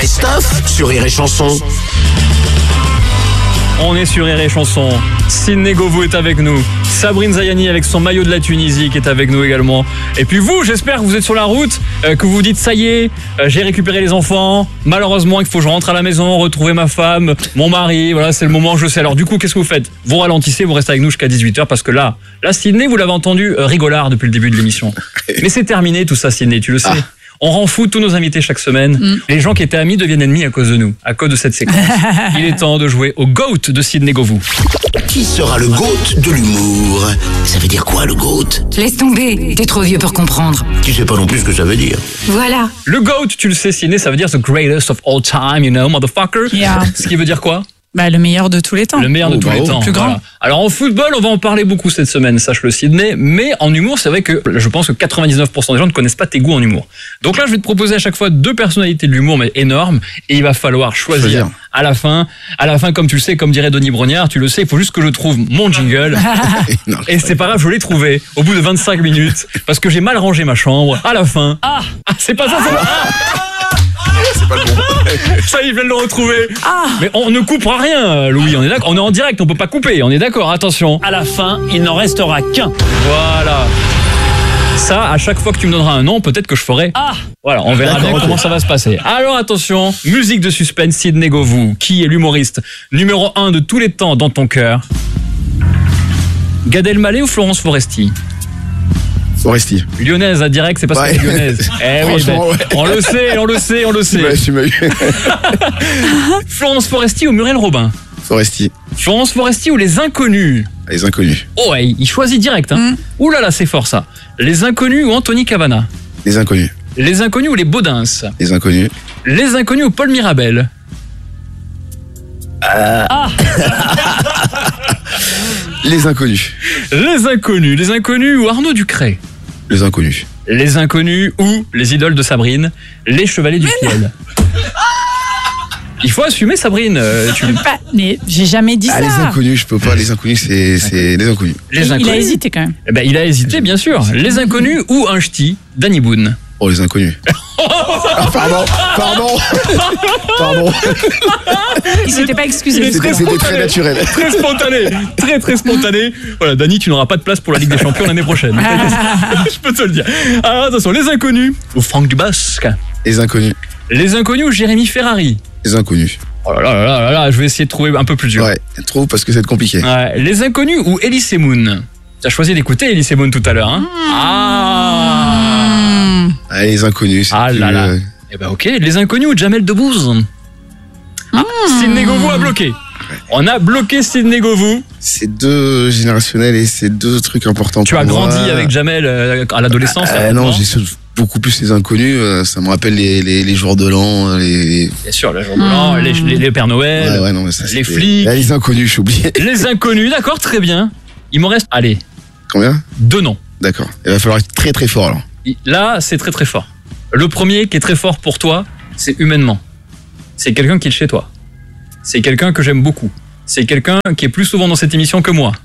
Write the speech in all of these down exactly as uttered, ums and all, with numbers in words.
Stuff sur Rire et Chanson. On est sur Rire et Chanson. Sydney Govou est avec nous. Sabrine Zayani avec son maillot de la Tunisie qui est avec nous également. Et puis vous, j'espère que vous êtes sur la route, euh, que vous vous dites ça y est, euh, j'ai récupéré les enfants. Malheureusement, il faut que je rentre à la maison, retrouver ma femme, mon mari. Voilà, c'est le moment, je sais. Alors du coup, qu'est-ce que vous faites? Vous ralentissez, vous restez avec nous jusqu'à dix-huit heures parce que là, là, Sydney, vous l'avez entendu euh, rigolard depuis le début de l'émission. Mais c'est terminé tout ça, Sydney, tu le sais. Ah. On rend fou tous nos invités chaque semaine. Mm. Les gens qui étaient amis deviennent ennemis à cause de nous, à cause de cette séquence. Il est temps de jouer au GOAT de Sydney Govou. Qui sera le GOAT de l'humour? Ça veut dire quoi, le GOAT? Laisse tomber, t'es trop vieux pour comprendre. Tu sais pas non plus ce que ça veut dire. Voilà. Le GOAT, tu le sais, Sydney, ça veut dire the greatest of all time, you know, motherfucker. Yeah. Ce qui veut dire quoi? Bah, le meilleur de tous les temps. Le meilleur de oh, tous bah, les oh, temps. Plus grand. Voilà. Alors en football, on va en parler beaucoup cette semaine, sache-le Sydney. Mais en humour, c'est vrai que je pense que quatre-vingt-dix-neuf pour cent des gens ne connaissent pas tes goûts en humour. Donc là, je vais te proposer à chaque fois deux personnalités de l'humour, mais énormes. Et il va falloir choisir, choisir. à la fin. À la fin, comme tu le sais, comme dirait Denis Brognard, tu le sais, il faut juste que je trouve mon jingle. non, et c'est pas grave, je l'ai trouvé au bout de vingt-cinq minutes. Parce que j'ai mal rangé ma chambre. À la fin. Ah, ah c'est pas ça, c'est pas ah c'est pas le bon. Ça, il vient de le retrouver. Ah. Mais on ne coupera rien, Louis. On est d'accord. On est en direct, on peut pas couper. On est d'accord. Attention. À la fin, il n'en restera qu'un. Voilà. Ça, à chaque fois que tu me donneras un nom, peut-être que je ferai. Ah. Voilà, on verra bien comment ça va se passer. Alors attention, musique de suspense, Sydney Govou. Qui est l'humoriste numéro un de tous les temps dans ton cœur? Gad Elmaleh ou Florence Foresti? Foresti. Lyonnaise, à direct, c'est parce ouais. que lyonnaise. Eh oui, ben, ouais. On le sait, on le sait, on le sait. Ouais, tu m'as eu. Florence Foresti ou Muriel Robin? Foresti. Florence Foresti ou Les Inconnus? Les Inconnus. Oh, ouais, il choisit direct. Hein. Mm. Ouh là là, c'est fort ça. Les Inconnus ou Anthony Cavana? Les Inconnus. Les Inconnus ou Les Baudins? Les Inconnus. Les Inconnus ou Paul Mirabel? Euh... Ah. Les Inconnus. Les Inconnus. Les Inconnus ou Arnaud Ducret? Les Inconnus. Les Inconnus ou les idoles de Sabrine, les Chevaliers du Fiel. Il faut assumer, Sabrine. Euh, tu... Pas, mais j'ai jamais dit ah, ça. Les Inconnus, je peux pas. Les Inconnus, c'est, c'est les Inconnus. Les il, inconnus. Il a hésité quand même. Eh ben, il a hésité, bien sûr. Les Inconnus ou un ch'ti, Danny Boone? Oh, les Inconnus. ah, pardon, pardon, pardon. Il s'était pas excusé. C'était, c'était très naturel. Très spontané, très très spontané. Voilà, Dany, tu n'auras pas de place pour la Ligue des Champions l'année prochaine. Je peux te le dire. Alors attention, les Inconnus ou Franck Dubosc? Les Inconnus. Les Inconnus ou Jérémy Ferrari? Les Inconnus. Oh là là là là là, je vais essayer de trouver un peu plus dur. Ouais, trop parce que c'est compliqué. Ouais, les Inconnus ou Elise Moon? Tu as choisi d'écouter Elise Moon tout à l'heure, hein? Mmh. Ah. Ah, les Inconnus. C'est ah plus, là là. Euh... Eh ben ok, les Inconnus ou Jamel Debbouze? Ah, mmh. Sydney Govou a bloqué. Ouais. On a bloqué Sydney Govou. C'est deux générationnels et c'est deux trucs importants. Tu as moi. grandi avec Jamel euh, à l'adolescence? euh, euh, Non, j'ai beaucoup plus les Inconnus. Euh, ça me rappelle les, les, les jours de l'an. Les... Bien sûr, les jours de l'an, mmh. les, les, les Pères Noël, ouais, ouais, non, ça, les flics. Là, les Inconnus, j'ai oublié. Les Inconnus, d'accord, très bien. Il m'en reste, allez. Combien? Deux noms. D'accord. Il va falloir être très très fort alors. Là, c'est très très fort. Le premier qui est très fort pour toi, c'est humainement. C'est quelqu'un qui est chez toi. C'est quelqu'un que j'aime beaucoup. C'est quelqu'un qui est plus souvent dans cette émission que moi.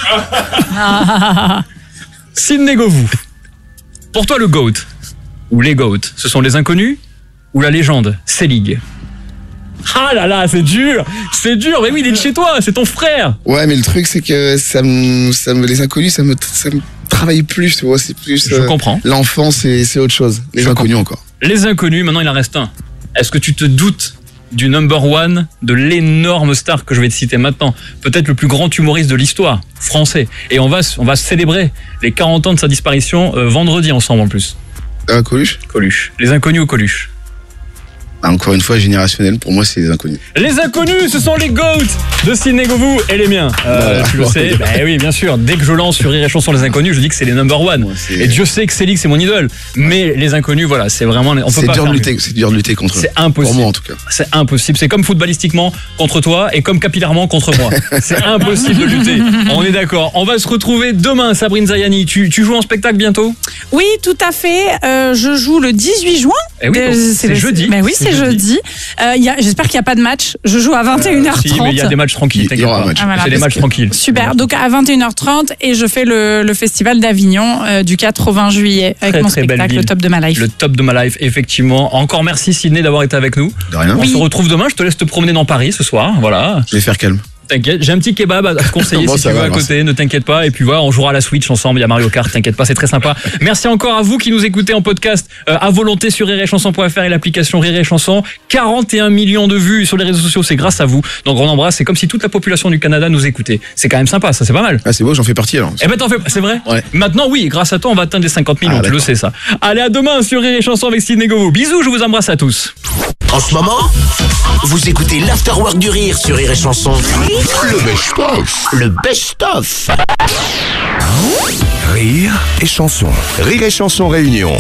Sydney Govou. Pour toi, le GOAT, ou les GOAT, ce sont les Inconnus ou la légende, Selig? Ah là là, c'est dur, c'est dur, mais oui, il est de chez toi, c'est ton frère. Ouais, mais le truc, c'est que ça me, ça me, les Inconnus, ça me, ça me travaille plus, tu vois, c'est plus. Je euh, comprends. L'enfant, c'est, c'est autre chose. Les Je Inconnus comprends. Encore. Les Inconnus, maintenant il en reste un. Est-ce que tu te doutes du number one, de l'énorme star que je vais te citer maintenant? Peut-être le plus grand humoriste de l'histoire, français. Et on va, on va célébrer les quarante ans de sa disparition euh, vendredi ensemble en plus. Un Coluche? Coluche. Les Inconnus ou Coluche? Encore une fois, générationnel, pour moi, c'est les Inconnus. Les Inconnus, ce sont les GOAT de Sydney Govou et les miens. Euh, voilà, tu le sais. Bah oui, bien sûr. Dès que je lance sur Rire et Chanson les Inconnus, je dis que c'est les number one. Ouais, et Dieu sait que Selig, c'est mon idole. Mais les Inconnus, voilà, c'est vraiment. On c'est, peut pas dur de lutter, c'est dur de lutter contre eux. C'est impossible. Pour moi, en tout cas. C'est impossible. C'est comme footballistiquement contre toi et comme capillairement contre moi. C'est impossible de lutter. On est d'accord. On va se retrouver demain, Sabrine Zayani. Tu, tu joues en spectacle bientôt? Oui, tout à fait. Euh, je joue le dix-huit juin. Eh oui, euh, c'est, c'est jeudi. Mais oui, c'est, c'est jeudi. jeudi. Euh, y a, j'espère qu'il n'y a pas de match. Je joue à vingt et une heures trente. Euh, si, mais il y a des matchs tranquilles. Il y aura un match. Ah, voilà. C'est les matchs tranquilles. Super, donc à vingt et une heures trente et je fais le, le festival d'Avignon euh, du quatre au vingt juillet avec Très, mon très belle spectacle ville. Le Top de ma life. Le top de ma life, effectivement. Encore merci Sydney d'avoir été avec nous. De rien. On Oui. se retrouve demain. Je te laisse te promener dans Paris ce soir. Voilà. Je vais faire calme. T'inquiète, j'ai un petit kebab à te conseiller Bon, si ça tu veux va, à alors. côté, ne t'inquiète pas. Et puis voilà, on jouera à la Switch ensemble, il y a Mario Kart, t'inquiète pas, c'est très sympa. Merci encore à vous qui nous écoutez en podcast euh, à volonté sur rire et chanson point f r et l'application Rire et Chanson. quarante et un millions de vues sur les réseaux sociaux, c'est grâce à vous. Donc on embrasse, c'est comme si toute la population du Canada nous écoutait. C'est quand même sympa, ça c'est pas mal. Ah, c'est beau, j'en fais partie alors. Eh ben t'en fais, c'est vrai. Ouais. Maintenant oui, grâce à toi on va atteindre les cinquante millions, Ah, tu le d'accord. sais ça. Allez à demain sur Rire et Chanson avec Sydney Govou. Bisous, je vous embrasse à tous. En ce moment, vous écoutez l'Afterwork du Rire sur Rire et Chanson. Le best-of. Le best-of. Rire et chanson. Rire et chanson réunion.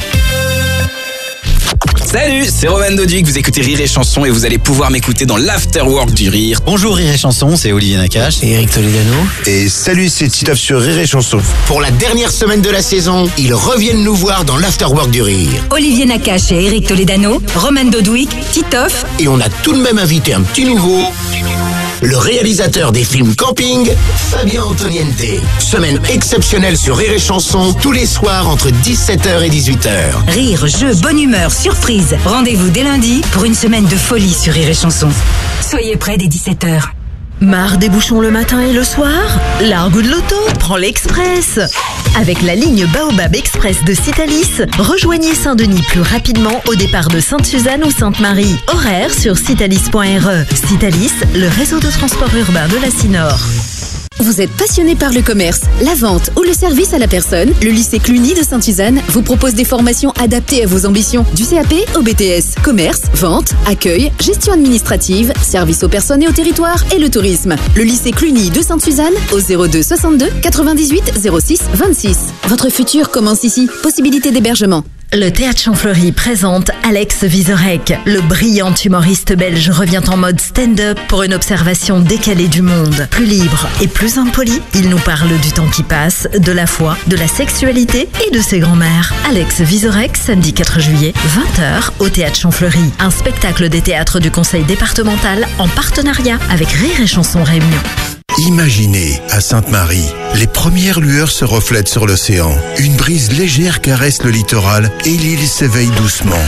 Salut, c'est Roman Doduc, vous écoutez Rire et Chanson et vous allez pouvoir m'écouter dans l'Afterwork du Rire. Bonjour Rire et Chanson, c'est Olivier Nakache et Eric Toledano. Et salut, c'est Titoff sur Rire et chanson. Pour la dernière semaine de la saison, ils reviennent nous voir dans l'Afterwork du Rire. Olivier Nakache et Eric Toledano, Roman Dodwick, Titoff. Et on a tout de même invité un petit nouveau, le réalisateur des films Camping, Fabien Antoniente. Semaine exceptionnelle sur Rire et Chanson, tous les soirs entre dix-sept heures et dix-huit heures. Rire, jeu, bonne humeur, surprise. Rendez-vous dès lundi pour une semaine de folie sur Rire et Chanson. Soyez près dès dix-sept heures. Marre des bouchons le matin et le soir? L'argot de l'auto prend l'Express. Avec la ligne Baobab Express de Citalis, rejoignez Saint-Denis plus rapidement au départ de Sainte-Suzanne ou Sainte-Marie. Horaire sur citalis point r e. Citalis, le réseau de transport urbain de la Cinor. Vous êtes passionné par le commerce, la vente ou le service à la personne? Le lycée Cluny de Sainte-Suzanne vous propose des formations adaptées à vos ambitions. Du C A P au B T S, commerce, vente, accueil, gestion administrative, service aux personnes et au territoire et le tourisme. Le lycée Cluny de Sainte-Suzanne au zéro deux soixante-deux quatre-vingt-dix-huit zéro six vingt-six. Votre futur commence ici. Possibilité d'hébergement. Le Théâtre Champfleury présente Alex Vizorek. Le brillant humoriste belge revient en mode stand-up pour une observation décalée du monde. Plus libre et plus impoli, il nous parle du temps qui passe, de la foi, de la sexualité et de ses grands-mères. Alex Vizorek, samedi quatre juillet, vingt heures, au Théâtre Champfleury. Un spectacle des théâtres du Conseil départemental en partenariat avec Rire et Chanson Réunion. Imaginez, à Sainte-Marie, les premières lueurs se reflètent sur l'océan. Une brise légère caresse le littoral et l'île s'éveille doucement.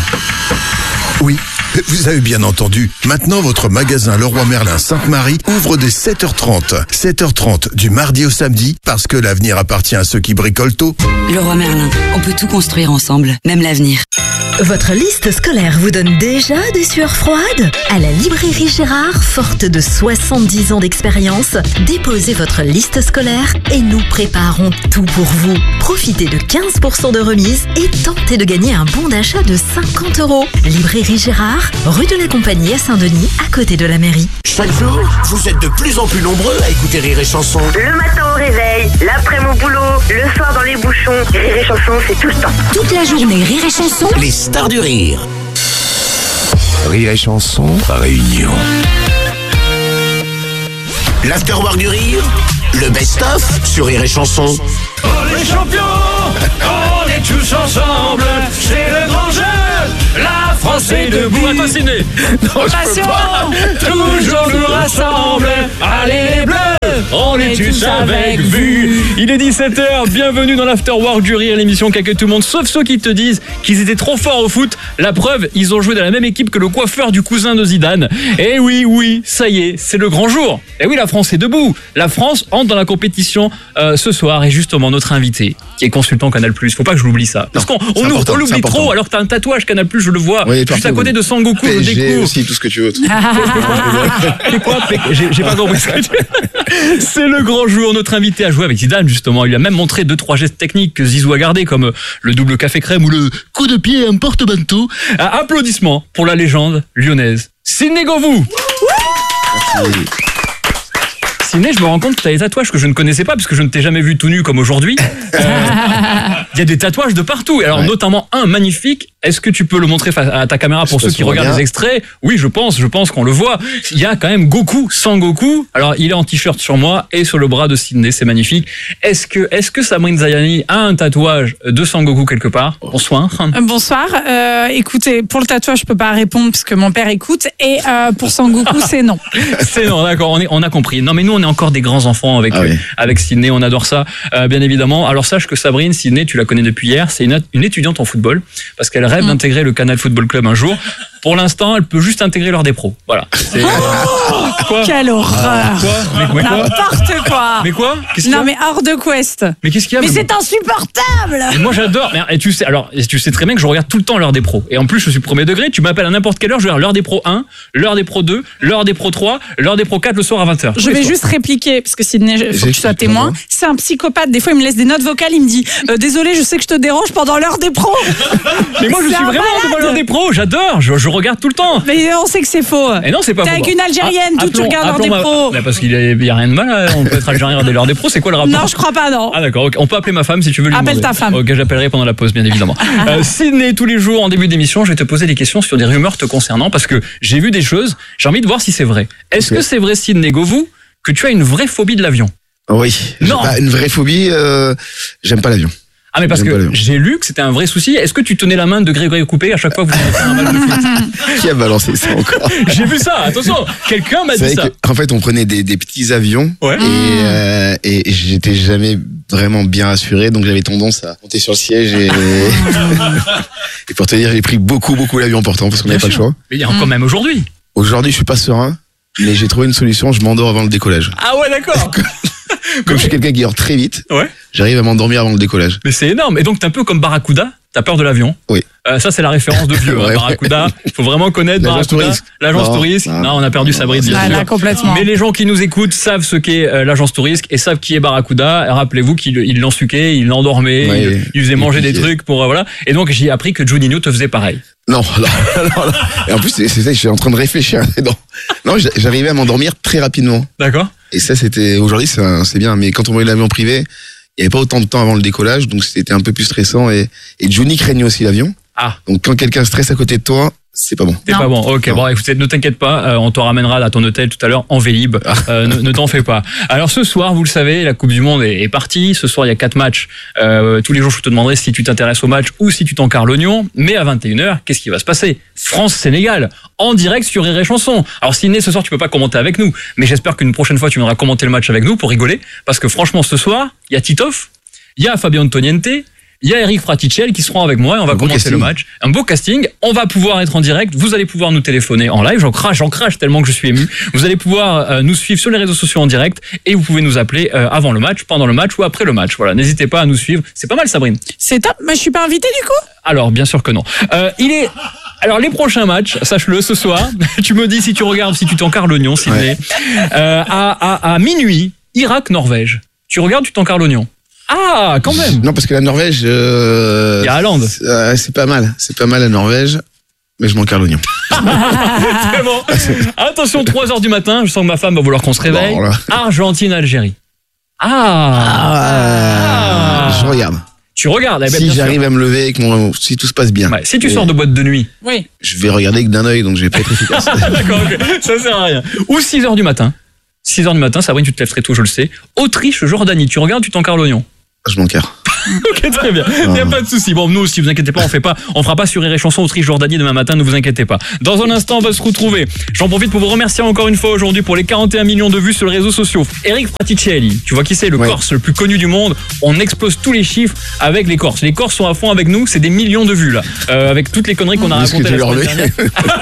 Oui, vous avez bien entendu. Maintenant, votre magasin Leroy Merlin Sainte-Marie ouvre dès sept heures trente. sept heures trente du mardi au samedi, parce que l'avenir appartient à ceux qui bricolent tôt. Leroy Merlin, on peut tout construire ensemble, même l'avenir. Votre liste scolaire vous donne déjà des sueurs froides? À la librairie Gérard, forte de soixante-dix ans d'expérience, déposez votre liste scolaire et nous préparons tout pour vous. Profitez de quinze pour cent de remise et tentez de gagner un bon d'achat de cinquante euros. Librairie Gérard, rue de la Compagnie à Saint-Denis, à côté de la mairie. Chaque jour, vous êtes de plus en plus nombreux à écouter Rire et Chanson. Le matin au réveil, l'après mon boulot, le soir dans les bouchons. Rire et Chanson, c'est tout le temps. Toute la journée, Rire et Chanson. Les stars du rire. Rire et chanson, réunion. L'Afterwork du Rire, le best-of sur Rire et Chanson. Oh les champions, on est tous ensemble, c'est le grand jeu, la France est debout. À toi Sydney. Non, je peux pas. Toujours nous rassemble, allez les bleus, on est tous avec vue. Il est dix-sept heures, bienvenue dans l'Afterwork du Rire, l'émission qui accueille tout le monde, sauf ceux qui te disent qu'ils étaient trop forts au foot. La preuve, ils ont joué dans la même équipe que le coiffeur du cousin de Zidane. Et oui, oui, ça y est, c'est le grand jour. Et oui, la France est debout. La France entre dans la compétition euh, ce soir et justement notre invité, qui est consultant Canal plus. Faut pas que je l'oublie ça. Parce qu'on on nous- on l'oublie trop alors que t'as un tatouage Canal plus, je le vois. Oui, juste partout, à côté oui. de Sangoku, je P S G découvre. aussi, tout ce que tu veux. C'est quoi P- J'ai j'ai pas compris ce que tu... C'est le grand jour. Notre invité a joué avec Zidane, justement. Il lui a même montré deux, trois gestes techniques que Zizou a gardés, comme euh, le double café crème ou le coup de pied à un porte-manteau. Euh, applaudissements pour la légende lyonnaise, Sydney Govou. Merci. Sydney, je me rends compte que tu as des tatouages que je ne connaissais pas, puisque je ne t'ai jamais vu tout nu comme aujourd'hui. Euh, Il y a des tatouages de partout. Alors, Ouais. notamment un magnifique Est-ce que tu peux le montrer à ta caméra pour ceux qui regardent les extraits? Oui, je pense, je pense qu'on le voit. Il y a quand même Goku, Sangoku. Alors, il est en t-shirt sur moi et sur le bras de Sydney, c'est magnifique. Est-ce que, est-ce que Sabrine Zayani a un tatouage de Sangoku quelque part? Bonsoir. Bonsoir. Euh, écoutez, pour le tatouage, je peux pas répondre parce que mon père écoute. Et euh, pour Sangoku, c'est non. C'est non, d'accord. On est, on a compris. Non, mais nous, on est encore des grands enfants avec, ah oui. avec Sydney. On adore ça, euh, bien évidemment. Alors sache que Sabrine, Sydney, tu la connais depuis hier. C'est une, une étudiante en football parce qu'elle rêve mmh. d'intégrer le Canal Football Club un jour. Pour l'instant, elle peut juste intégrer l'heure des pros. Voilà. C'est, euh... quoi Quelle horreur. Quoi mais, mais quoi N'importe quoi. Mais quoi qu'est-ce Non mais hors de quest. Mais qu'est-ce qu'il y a Mais, mais c'est insupportable. Et moi j'adore. Mais, et tu sais, alors tu sais très bien que je regarde tout le temps l'heure des pros. Et en plus je suis premier degré. Tu m'appelles à n'importe quelle heure. Je regarde l'heure des pros un, l'heure des pros deux, l'heure des pros trois, l'heure des pros quatre le soir à vingt heures. Je vais juste répliquer parce que Sydney, faut que tu sois témoin. C'est un psychopathe. Des fois il me laisse des notes vocales. Il me dit euh, désolé, je sais que je te dérange pendant l'heure des pros. Mais moi je suis vraiment devant l'heure des pros. J'adore. Je, je regarde tout le temps. Mais on sait que c'est faux. Et non, c'est pas T'es faux. avec une Algérienne, ah, tout tu regardes l'heure des pros. Ma... Parce qu'il n'y a, a rien de mal, on peut être algérien regarder l'heure des pros, c'est quoi le rapport? Non, je crois pas, non. Ah d'accord, okay. On peut appeler ma femme si tu veux lui Appelle demander. ta femme. Ok, j'appellerai pendant la pause, bien évidemment. euh, Sydney, tous les jours, en début d'émission, je vais te poser des questions sur des rumeurs te concernant, parce que j'ai vu des choses, j'ai envie de voir si c'est vrai. Est-ce okay. que c'est vrai, Sydney Govou, que tu as une vraie phobie de l'avion? Oui. Non. Pas une vraie phobie, euh, j'aime pas l'avion. Ah mais parce que j'ai lu que c'était un vrai souci. Est-ce que tu tenais la main de Grégory Coupé à chaque fois que vous avez fait un match de foot? Qui a balancé ça encore? J'ai vu ça, attention, quelqu'un m'a dit ça. En fait, on prenait des, des petits avions ouais. et, euh, et j'étais jamais vraiment bien assuré, donc j'avais tendance à monter sur le siège et, et pour te dire, j'ai pris beaucoup beaucoup l'avion portant parce qu'on n'avait pas le choix. Mais il y a encore même aujourd'hui. Aujourd'hui, je suis pas serein, mais j'ai trouvé une solution, je m'endors avant le décollage. Ah ouais, d'accord. Comme je suis quelqu'un qui dort très vite, ouais. j'arrive à m'endormir avant le décollage. Mais c'est énorme. Et donc t'es un peu comme Barracuda, t'as peur de l'avion. Oui. Euh, ça c'est la référence de vieux. ouais, hein, Barracuda, il faut vraiment connaître l'agence Barracuda. Touriste. L'agence non, Touriste. Non, non, on a perdu Sabrine. Ah, là, complètement. Mais les gens qui nous écoutent savent ce qu'est euh, l'agence Touriste et savent qui est Barracuda. Et rappelez-vous qu'ils l'ont suqué, ils l'endormaient, ouais, ils, ils faisaient manger des trucs pour euh, voilà. Et donc j'ai appris que Juninho te faisait pareil. Non, non, non, non. Et en plus c'est ça, je suis en train de réfléchir. Non, non, j'arrivais à m'endormir très rapidement. D'accord. Et ça, c'était aujourd'hui, c'est bien. Mais quand on voyait l'avion privé, il n'y avait pas autant de temps avant le décollage, donc c'était un peu plus stressant. Et, et Johnny craignait aussi l'avion. Ah. Donc quand quelqu'un stresse à côté de toi, c'est pas bon. C'est pas bon. Ok, non. Bon, écoutez, ne t'inquiète pas, euh, on te ramènera à ton hôtel tout à l'heure en Vélib. Euh, ne ne t'en fais pas. Alors ce soir, vous le savez, la Coupe du Monde est, est partie. Ce soir, il y a quatre matchs. Euh, tous les jours, je te demanderai si tu t'intéresses au match ou si tu t'encarres l'oignon. Mais à vingt et une heures, qu'est-ce qui va se passer? France-Sénégal, en direct sur Rire et Chanson. Alors Sydney, ce soir, tu peux pas commenter avec nous, mais j'espère qu'une prochaine fois, tu viendras commenter le match avec nous pour rigoler, parce que franchement, ce soir, il y a Titoff, il y a Fabien Antoniente, il y a Eric Fraticelli qui seront avec moi et on va commenter le match. Un beau casting. On va pouvoir être en direct. Vous allez pouvoir nous téléphoner en live. J'en crache, j'en crache tellement que je suis ému. Vous allez pouvoir euh, nous suivre sur les réseaux sociaux en direct et vous pouvez nous appeler euh, avant le match, pendant le match ou après le match. Voilà. N'hésitez pas à nous suivre. C'est pas mal, Sabrine. C'est top. Mais je suis pas invité du coup? Alors, bien sûr que non. Euh, il est, alors les prochains matchs, sache-le, ce soir, tu me dis si tu regardes, si tu t'encarres l'oignon, Sydney. Ouais. Euh, à, à, à minuit, Irak-Norvège. Tu regardes, tu t'encarres l'oignon. Ah, quand même. Non, parce que la Norvège. Euh, Il y a Haaland. C'est, euh, c'est pas mal. C'est pas mal la Norvège, mais je m'en carre l'oignon. C'est bon. Attention, trois heures du matin, je sens que ma femme va vouloir qu'on se réveille. Bon, Argentine-Algérie. Ah. Ah. Je regarde. Tu regardes. Eh ben, si j'arrive sûr. à me lever, avec mon, si tout se passe bien. Ouais, si tu et sors de boîte de nuit. Oui. Je vais regarder que d'un œil, donc je vais pas être efficace. D'accord, okay. Ça sert à rien. Ou six heures du matin. six heures du matin, Sabrine, tu te lèves très tôt, je le sais. Autriche-Jordanie. Tu regardes, tu t'encarres l'oignon. Je m'en carre. Ok, très bien. Il n'y a pas de souci. Bon, nous aussi, vous inquiétez pas, on fait pas, on fera pas sur Rire et Chanson Autriche-Jordanie demain matin, ne vous inquiétez pas. Dans un instant, on va se retrouver. J'en profite pour vous remercier encore une fois aujourd'hui pour les quarante et un millions de vues sur les réseaux sociaux. Eric Fraticelli, tu vois qui c'est, le ouais. Corse le plus connu du monde. On explose tous les chiffres avec les Corses. Les Corses sont à fond avec nous, c'est des millions de vues là, euh, avec toutes les conneries qu'on a racontées la semaine dernière.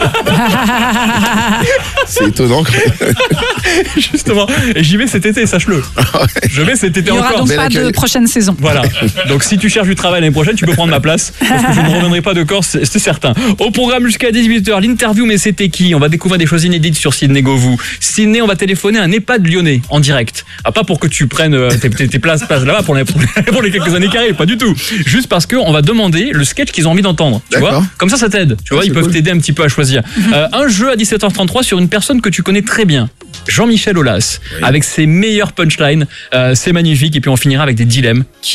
C'est étonnant. Justement, et j'y vais cet été, sache-le. Je vais cet été encore. Il n'y aura donc pas de prochaine saison. Voilà. Donc si tu cherches du travail l'année prochaine, tu peux prendre ma place parce que je ne reviendrai pas de Corse, c'est certain. Au programme jusqu'à dix-huit heures, l'interview mais c'était qui? On va découvrir des choses inédites sur Sydney Govou. Sydney, on va téléphoner à un EHPAD lyonnais en direct. Ah, pas pour que tu prennes tes, tes, tes places, places là-bas pour les, pour les quelques années qui arrivent, pas du tout. Juste parce qu'on va demander le sketch qu'ils ont envie d'entendre. Tu vois? Comme ça, ça t'aide. Tu vois, ils peuvent cool. t'aider un petit peu à choisir. Euh, un jeu à dix-sept heures trente-trois sur une personne que tu connais très bien. Jean-Michel Aulas, oui. avec ses meilleurs punchlines. Euh, c'est magnifique. Et puis on finira avec des dilemmes. Qui est le plus grand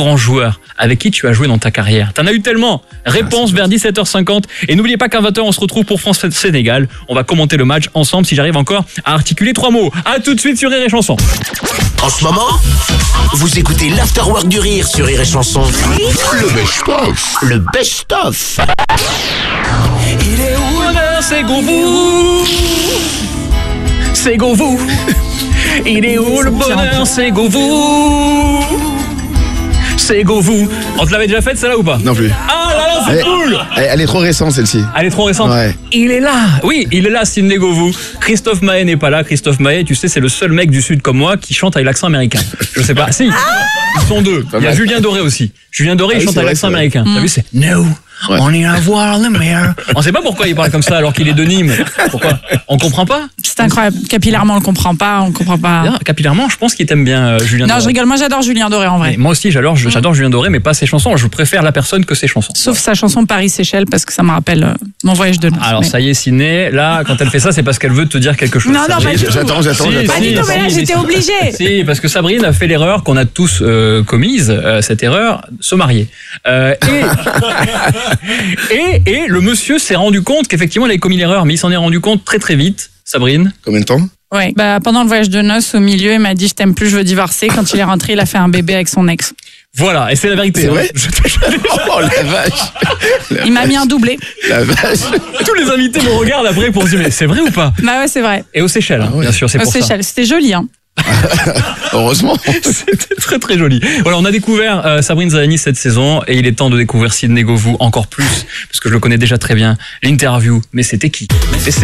grands joueurs avec qui tu as joué dans ta carrière. T'en as eu tellement. Réponse vers dix-sept heures cinquante. Et n'oubliez pas qu'à vingt heures, on se retrouve pour France-Sénégal. On va commenter le match ensemble si j'arrive encore à articuler trois mots. À tout de suite sur Rire et Chanson. En ce moment, vous écoutez l'Afterwork du Rire sur Rire et Chanson. Le best-of. Le best-of. Il est où l'honneur, c'est Govou. C'est Govou. Il est où le bonheur, c'est Govou. C'est Govou. On te l'avait déjà faite celle-là ou pas? Non plus. Ah là là, c'est elle, cool. elle, elle est trop récente celle-ci. Elle est trop récente. Ouais. Il est là. Oui, il est là, Sidney Govou. Christophe Maé n'est pas là. Christophe Maé, tu sais, c'est le seul mec du Sud comme moi qui chante avec l'accent américain. Je sais pas. Si, ils sont deux. Il y a Julien Doré aussi. Julien Doré, ah il oui, chante avec vrai, l'accent vrai. américain. Mm. T'as vu, c'est No. Ouais. On ira voir le maire. On sait pas pourquoi il parle comme ça alors qu'il est de Nîmes. Pourquoi? On comprend pas? C'est incroyable. Capillairement, on le comprend pas. On comprend pas. Bien, capillairement, je pense qu'il t'aime bien, euh, Julien Non, Doré. je rigole. Moi, j'adore Julien Doré en vrai. Mais moi aussi, j'adore, j'adore Julien Doré, mais pas ses chansons. Je préfère la personne que ses chansons. Sauf sa chanson Paris-Seychelles parce que ça me rappelle euh, mon voyage de noces. Alors Mais- ça y est, Sidney, là, quand elle fait ça, c'est parce qu'elle veut te dire quelque chose. Non, non, Sabrine. pas du tout. J'attends, j'attends, Si, j'attends. Pas du tout, mais là, si, j'étais si. obligée. Si, parce que Sabrine a fait l'erreur qu'on a tous euh, commise, euh, cette erreur, se marier. Euh, et, et, et le monsieur s'est rendu compte qu'effectivement, il avait commis l'erreur, mais il s'en est rendu compte très très vite. Sabrine. Combien de temps? Ouais. Bah, pendant le voyage de noces, au milieu, il m'a dit je t'aime plus, je veux divorcer. Quand il est rentré, il a fait un bébé avec son ex. Voilà, et c'est la vérité. C'est hein. vrai Je te- je te- Oh la vache. Il m'a mis un doublé. La vache. Tous les invités me regardent après pour se dire, mais c'est vrai ou pas? Bah ouais, c'est vrai. Et aux Seychelles, hein, Ah ouais. bien sûr, c'est Aux pour ça. Seychelles, c'était joli, hein. Heureusement. C'était très très joli. Voilà, on a découvert euh, Sabrine Zahani cette saison et il est temps de découvrir Sidney Govou encore plus parce que je le connais déjà très bien. L'interview, mais c'était qui? Et c'est